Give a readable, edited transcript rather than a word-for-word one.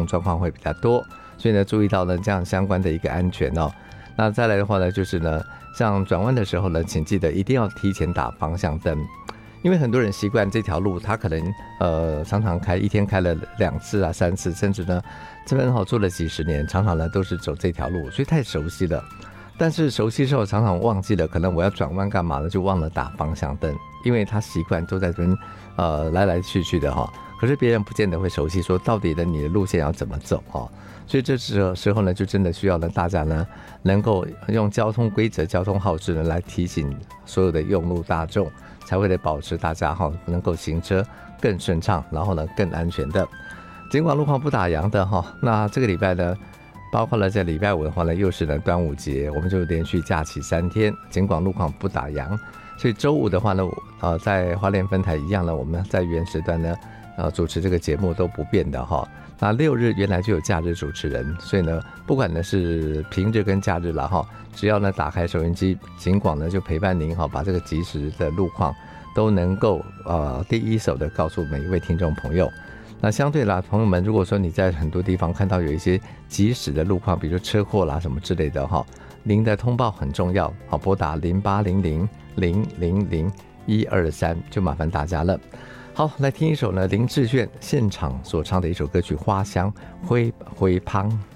动状况会比较多，所以呢注意到呢这样相关的一个安全哦。那再来的话呢，就是呢像转弯的时候呢，请记得一定要提前打方向灯，因为很多人习惯这条路，他可能常常一天开了2次啊3次，甚至呢这边住了几十年，常常呢都是走这条路，所以太熟悉了。但是熟悉之后常常忘记了，可能我要转弯干嘛呢，就忘了打方向灯，因为他习惯都在这边来来去去的哈。可是别人不见得会熟悉说到底的你的路线要怎么走哈。所以这时候呢，就真的需要呢大家呢能够用交通规则、交通号志呢来提醒所有的用路大众，才会保持大家能够行车更顺畅，然后呢更安全的。尽管路况不打烊的那这个礼拜呢，包括了在礼拜五的话呢，又是呢端午节，我们就连续假期3天，尽管路况不打烊，所以周五的话呢，在花莲分台一样呢，我们在原时段呢，主持这个节目都不变的那6日原来就有假日主持人，所以呢，不管呢是平日跟假日了只要呢打开收音机，尽管呢就陪伴您把这个即时的路况都能够第一手的告诉每一位听众朋友。那相对啦，朋友们，如果说你在很多地方看到有一些即时的路况，比如车祸啦什么之类的您的通报很重要，拨打0800-000-123就麻烦大家了。好，来听一首呢林志炫现场所唱的一首歌曲《花香》，灰胖。